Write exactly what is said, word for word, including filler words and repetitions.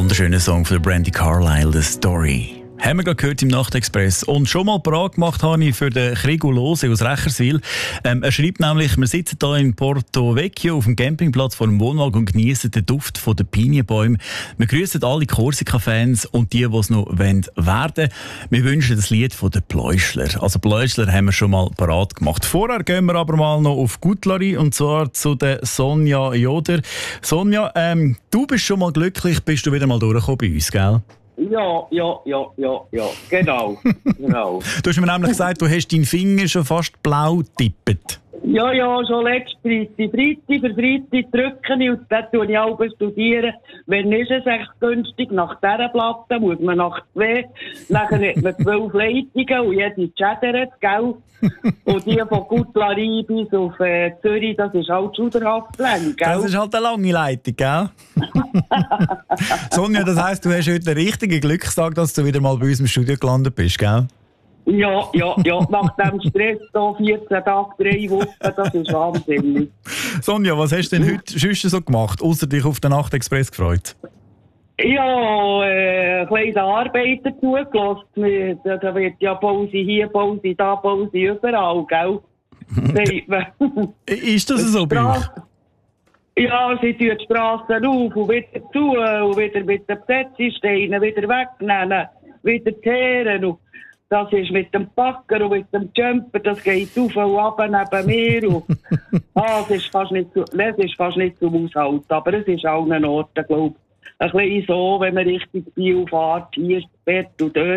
wunderschöner Song von Brandy Carlile, «The Story». Haben wir gerade gehört im Nachtexpress. Und schon mal parat gemacht habe ich für den Krigo Lose aus Recherswil. Ähm, er schreibt nämlich, wir sitzen hier in Porto Vecchio auf dem Campingplatz vor dem Wohnwagen und genießen den Duft von den Pinienbäumen. Wir grüßen alle Korsika-Fans und die, die es noch werden wollen. Wir wünschen das Lied von den Pläuschler. Also Pläuschler haben wir schon mal parat gemacht. Vorher gehen wir aber mal noch auf Gutlari und zwar zu der Sonja Joder. Sonja, ähm, du bist schon mal glücklich, bist du wieder mal durchgekommen bei uns, gell? Ja, ja, ja, ja, ja, genau. genau. Du hast mir nämlich gesagt, du hast deinen Finger schon fast blau getippt. Ja, ja, schon letzte Freitag. Freitag für Freitag drücke ich und dann tue ich auch studieren. Wenn ist es echt günstig, nach dieser Platte muss man nach zwei, nachher hat man zwölf Leitungen und jede schädert, gell? Und die von Gutlari bis auf äh, Zürich, das ist halt schauderhaft lang, gell? Das ist halt eine lange Leitung, gell? Sonja, das heisst, du hast heute einen richtigen Glückstag, dass du wieder mal bei uns im Studio gelandet bist, gell? Ja, ja, ja, nach dem Stress hier vierzehn Tage, drei Wochen, das ist wahnsinnig. Sonja, was hast du denn heute sonst so gemacht, außer dich auf den Nachtexpress gefreut? Ja, äh, ein bisschen den Arbeiter zugelassen. Da wird ja Pause hier, Pause da, Pause überall, gell? Ist das so bei euch? Ja, sie tun die Strassen auf und wieder zu und wieder mit den Besetzungssteinen wieder wegnehmen, wieder teeren. Und das ist mit dem Packer und mit dem Jumper, das geht auf und ab neben mir. Und, ah, das ist fast nicht so, das ist fast nicht zum Aushalten, aber es ist an allen Orten, glaube ich. Ein bisschen so, wenn man richtig Biel fährt, hier ist das Bett und dort.